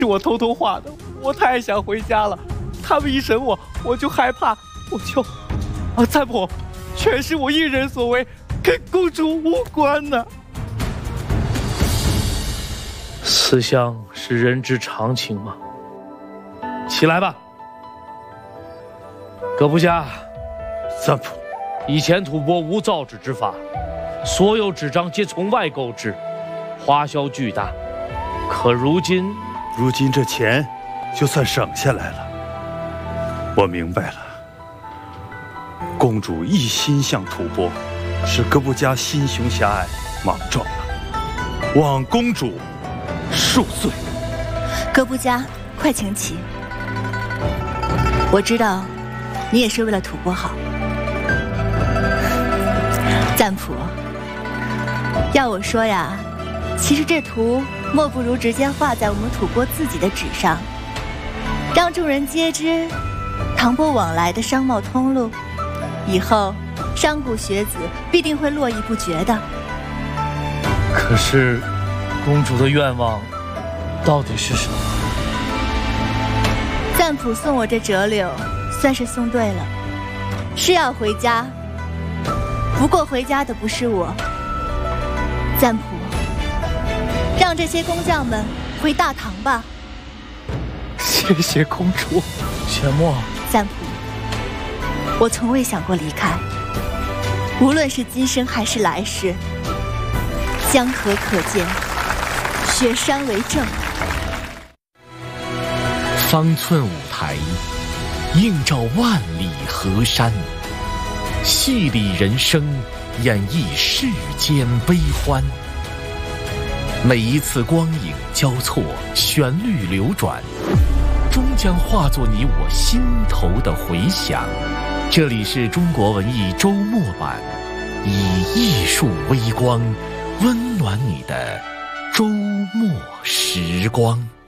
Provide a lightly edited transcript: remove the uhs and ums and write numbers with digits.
是我偷偷画的，我太想回家了。他们一审我就害怕，赞普，全是我一人所为，跟公主无关呢。 思乡是人之常情吗？起来吧，葛布家。 赞普， 以前吐蕃无造纸之法，所有纸张皆从外购置，花销巨大。可如今这钱就算省下来了。我明白了，公主一心向吐蕃，使葛布家心胸狭隘，莽撞了，望公主恕罪。 葛布家，快请起。我知道，你也是为了吐蕃好。赞普，要我说呀，其实这图莫不如直接画在我们吐蕃自己的纸上，让众人皆知唐蕃往来的商贸通路，以后商贾学子必定会络绎不绝的。 可是，公主的愿望到底是什么？ 赞普送我这折柳，算是送对了，是要回家。不过回家的不是我，赞普，让这些工匠们回大唐吧。 谢谢公主。 浅墨， 赞普，我从未想过离开，无论是今生还是来世。江河可见，雪山为证。 方寸舞台，映照万里河山，戏里人生，演绎世间悲欢。每一次光影交错，旋律流转，终将化作你我心头的回响。这里是中国文艺周末版，以艺术微光温暖你的周末时光。